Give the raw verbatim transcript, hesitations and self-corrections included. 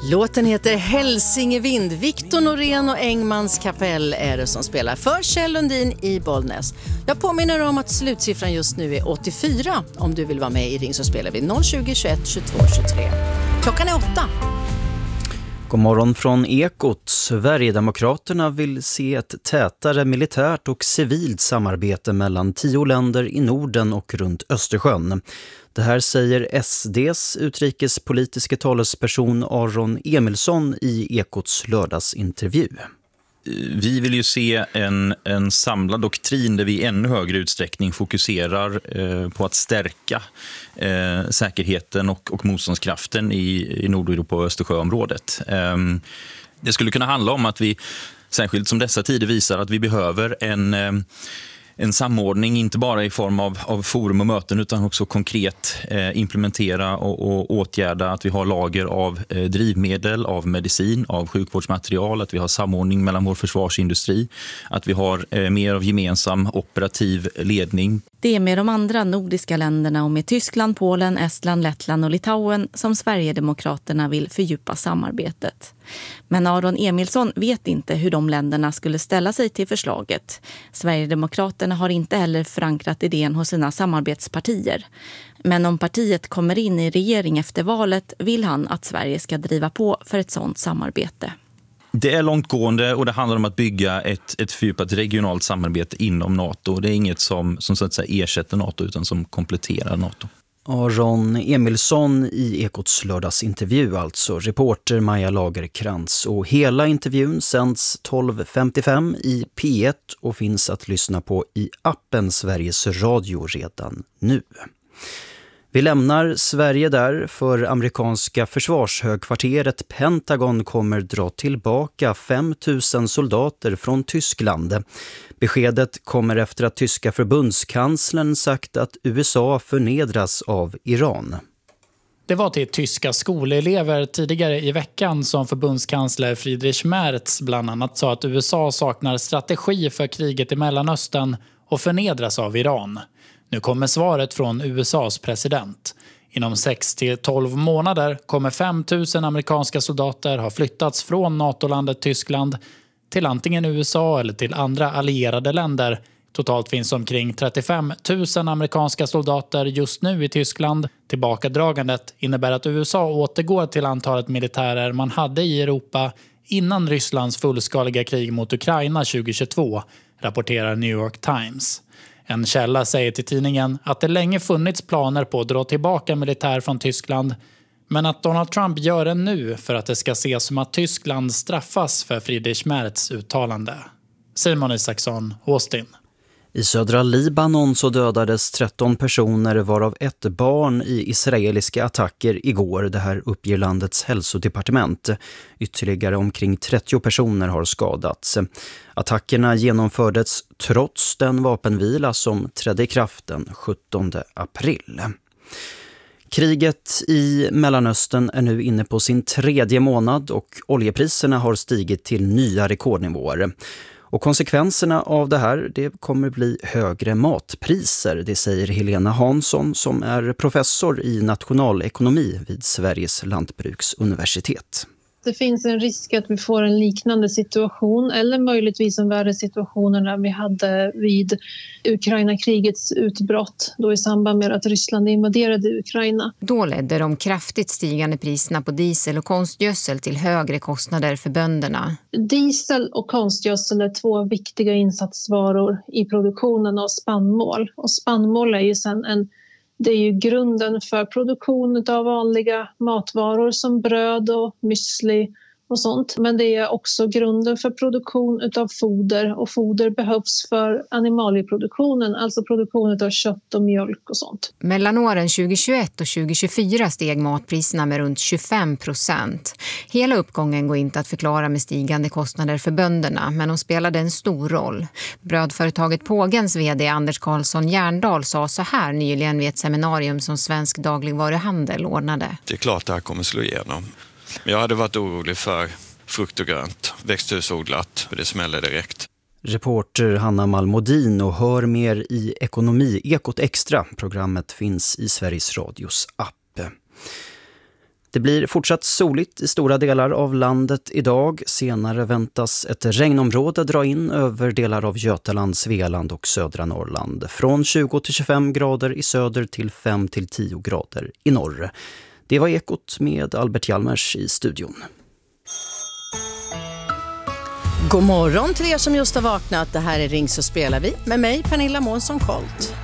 Låten heter Hälsingevind. Viktor Norén och Engmans kapell är det som spelar för Kjell Lundin i Bollnäs. Jag påminner om att slutsiffran just nu är åttiofyra. Om du vill vara med i Ring så spelar vi noll tjugo, tjugoett, tjugotvå, tjugotre. Klockan är åtta. God morgon från Ekot. Sverigedemokraterna vill se ett tätare militärt och civilt samarbete mellan tio länder i Norden och runt Östersjön. Det här säger S D:s utrikespolitiska talesperson Aron Emilsson i Ekots lördagsintervju. Vi vill ju se en, en samlad doktrin där vi i ännu högre utsträckning fokuserar eh, på att stärka eh, säkerheten och, och motståndskraften i, i Nordeuropa och Östersjöområdet. Eh, det skulle kunna handla om att vi, särskilt som dessa tider visar, att vi behöver en... Eh, En samordning, inte bara i form av, av forum och möten utan också konkret eh, implementera och, och åtgärda att vi har lager av eh, drivmedel, av medicin, av sjukvårdsmaterial, att vi har samordning mellan vår försvarsindustri, att vi har eh, mer av gemensam operativ ledning. Det är med de andra nordiska länderna och med Tyskland, Polen, Estland, Lettland och Litauen som Sverigedemokraterna vill fördjupa samarbetet. Men Aron Emilsson vet inte hur de länderna skulle ställa sig till förslaget. Sverigedemokraterna har inte heller förankrat idén hos sina samarbetspartier. Men om partiet kommer in i regering efter valet vill han att Sverige ska driva på för ett sådant samarbete. Det är långtgående och det handlar om att bygga ett, ett fördjupat regionalt samarbete inom NATO. Det är inget som, som så att säga ersätter NATO utan som kompletterar NATO. Aron Emilsson i Ekots lördagsintervju, alltså reporter Maja Lagerkrans. Och hela intervjun sänds tolv femtiofem i P ett och finns att lyssna på i appen Sveriges Radio redan nu. Vi lämnar Sverige där, för amerikanska försvarshögkvarteret Pentagon kommer dra tillbaka fem tusen soldater från Tyskland. Beskedet kommer efter att tyska förbundskanslern sagt att U S A förnedras av Iran. Det var till tyska skolelever tidigare i veckan som förbundskansler Friedrich Merz bland annat sa att U S A saknar strategi för kriget i Mellanöstern och förnedras av Iran. Nu kommer svaret från U S A:s president. Inom sex till tolv månader kommer fem tusen amerikanska soldater ha flyttats från NATO-landet Tyskland till antingen U S A eller till andra allierade länder. Totalt finns omkring trettiofem tusen amerikanska soldater just nu i Tyskland. Tillbakadragandet innebär att U S A återgår till antalet militärer man hade i Europa innan Rysslands fullskaliga krig mot Ukraina tjugohundratjugotvå, rapporterar New York Times. En källa säger till tidningen att det länge funnits planer på att dra tillbaka militär från Tyskland, men att Donald Trump gör det nu för att det ska ses som att Tyskland straffas för Friedrich Merz uttalande. Simon Isaksson, Austin. I södra Libanon så dödades tretton personer, varav ett barn, i israeliska attacker igår. Det här uppger landets hälsodepartement. Ytterligare omkring trettio personer har skadats. Attackerna genomfördes trots den vapenvila som trädde i kraft den sjuttonde april. Kriget i Mellanöstern är nu inne på sin tredje månad och oljepriserna har stigit till nya rekordnivåer. Och konsekvenserna av det här, det kommer bli högre matpriser, det säger Helena Hansson som är professor i nationalekonomi vid Sveriges lantbruksuniversitet. Det finns en risk att vi får en liknande situation eller möjligtvis en värre situation än vi hade vid Ukraina-krigets utbrott då i samband med att Ryssland invaderade Ukraina. Då ledde de kraftigt stigande priserna på diesel och konstgödsel till högre kostnader för bönderna. Diesel och konstgödsel är två viktiga insatsvaror i produktionen av spannmål. Och spannmål är ju sedan en Det är ju grunden för produktion av vanliga matvaror som bröd och müsli och sånt. Men det är också grunden för produktion av foder. Och foder behövs för animalieproduktionen, alltså produktion av kött och mjölk och sånt. Mellan åren tjugohundratjugoett och tjugohundratjugofyra steg matpriserna med runt tjugofem procent. Hela uppgången går inte att förklara med stigande kostnader för bönderna, men de spelade en stor roll. Brödföretaget Pågens vd Anders Karlsson Järndal sa så här nyligen vid ett seminarium som Svensk dagligvaruhandel ordnade. Det är klart det här kommer slå igenom. Jag hade varit orolig för frukt och grönt, växthusodlat, för det smäller direkt. Reporter Hanna Malmodin, och hör mer i Ekonomi Ekot Extra. Programmet finns i Sveriges Radios app. Det blir fortsatt soligt i stora delar av landet idag. Senare väntas ett regnområde dra in över delar av Götaland, Svealand och södra Norrland. Från tjugo till tjugofem grader i söder till fem till tio grader i norr. Det var Ekot med Albert Hjalmers i studion. God morgon till er som just har vaknat. Det här är Ring så spelar vi med mig, Pernilla Månsson Colt.